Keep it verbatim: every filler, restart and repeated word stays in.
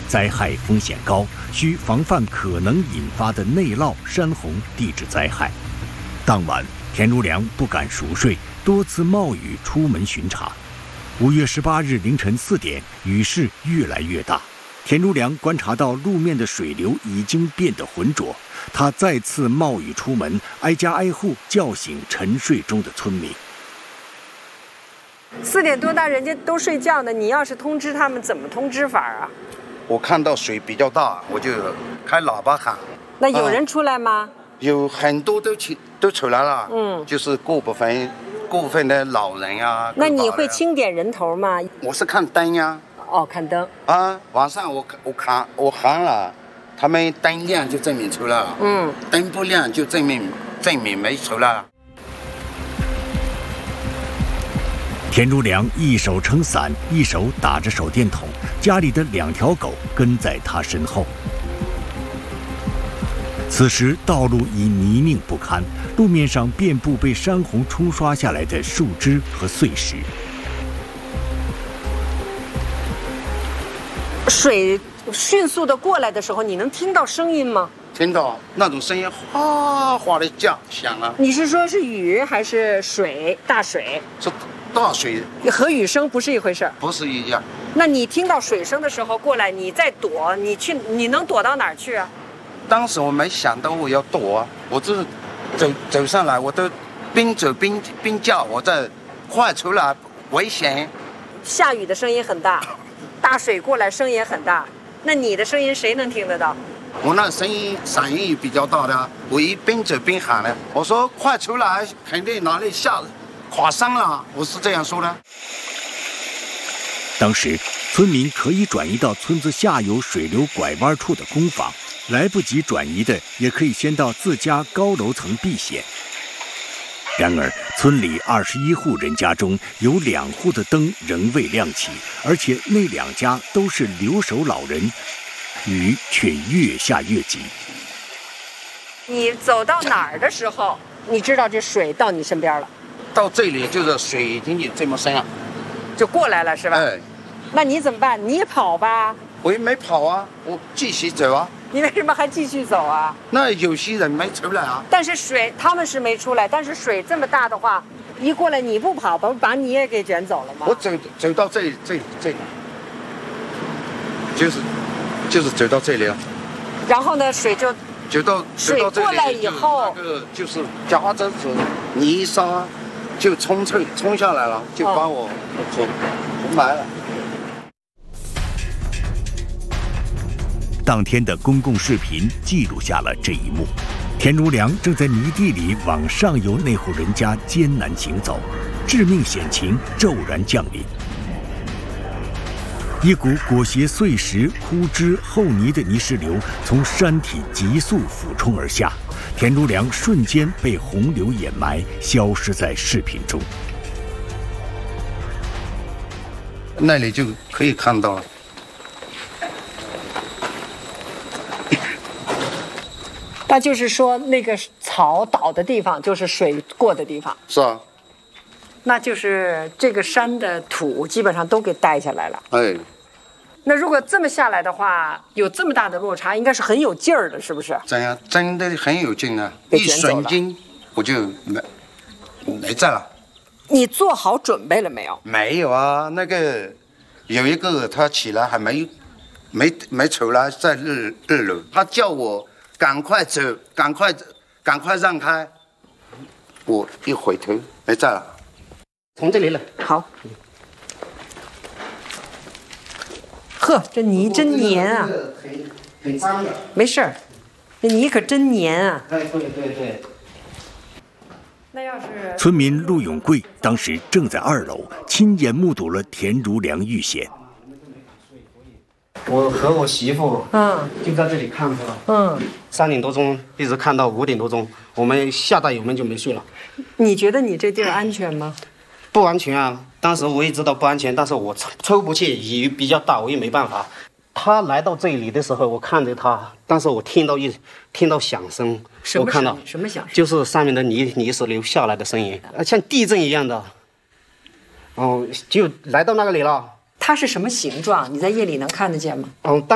灾害风险高，需防范可能引发的内涝、山洪、地质灾害。当晚，田如良不敢熟睡，多次冒雨出门巡查。五月十八日凌晨四点，雨势越来越大，田如良观察到路面的水流已经变得浑浊，他再次冒雨出门，挨家挨户叫醒沉睡中的村民。 四点多大，人家都睡觉呢，你要是通知他们，怎么通知法啊？ 我看到水比较大，我就开喇叭喊。 那有人出来吗？ 啊、有很多都出都出来了， 嗯， 就是过部分过部分的老人呀。 那你会清点人头吗？ 我是看灯呀。 哦，看灯。 啊，晚上我我看我喊了，他们灯亮就证明出来了， 嗯， 灯不亮就证明证明没出来了。 田如良一手撑伞，一手打着手电筒，家里的两条狗跟在他身后。此时道路已泥泞不堪，路面上遍布被山洪冲刷下来的树枝和碎石。 水迅速的过来的时候，你能听到声音吗？ 听到那种声音，哗哗的叫响了。 你是说是雨还是水？大水？ 是大水， 和雨声不是一回事儿， 不是一样。 那你听到水声的时候过来，你再躲，你去，你能躲到哪儿去啊？ 当时我没想到我要躲啊，我就是走走上来，我都边走边边叫，我在快出来，危险。 下雨的声音很大，大水过来声音也很大，那你的声音谁能听得到？ 我那声音嗓音也比较大的，我一边走边喊呢，我说快出来，肯定哪里下垮山了，我是这样说的。 当时村民可以转移到村子下游水流拐弯处的工坊，来不及转移的也可以先到自家高楼层避险。然而村里二十一户人家中有两户的灯仍未亮起，而且那两家都是留守老人，雨却越下越急。 你走到哪儿的时候，你知道这水到你身边了？ 到这里就是水已经有这么深了， 就过来了是吧？ 哎， 那你怎么办？你也跑吧。 我也没跑啊，我继续走啊。 你为什么还继续走啊？ 那有些人没出来啊。 但是水他们是没出来，但是水这么大的话，一过来你不跑，不把你也给卷走了吗？ 我走走到这这这里，就是就是走到这里了。 然后呢，水就走到水过来以后， 那个就是夹着子泥沙就冲冲冲下来了，就把我冲冲埋了。 当天的公共视频记录下了这一幕，田如良正在泥地里往上游那户人家艰难行走，致命险情骤然降临。一股裹挟碎石、枯枝、厚泥的泥石流从山体急速俯冲而下，田如良瞬间被洪流掩埋，消失在视频中。 那里就可以看到了。 那就是说，那个草倒的地方就是水过的地方。 是啊。 那就是这个山的土基本上都给带下来了。 哎。 那如果这么下来的话，有这么大的落差，应该是很有劲儿的，是不是？ 真呀，真的很有劲啊！一瞬间我就没没在了。 你做好准备了没有？ 没有啊，那个有一个他起来还没没没出来，在二二楼，他叫我。赶快走，赶快，赶快让开！我一回头，没在了。 从这里来。好。呵，这泥真黏啊！ 很很脏的。 没事儿，这泥可真黏啊！ 哎，对对对。 那要是村民陆永贵当时正在二楼，亲眼目睹了田如良遇险。 我和我媳妇， 嗯， 就在这里看着了， 嗯， 三点多钟一直看到五点多钟，我们下大油门就没睡了。 你觉得你这地儿安全吗？ 不安全啊！当时我也知道不安全，但是我抽抽不去，雨比较大，我也没办法。他来到这里的时候，我看着他，但是我听到一听到响声， 什么我看到什么响声？ 就是上面的泥泥石流下来的声音，像地震一样的。哦，就来到那个里了。 它是什么形状？你在夜里能看得见吗？ 嗯，当。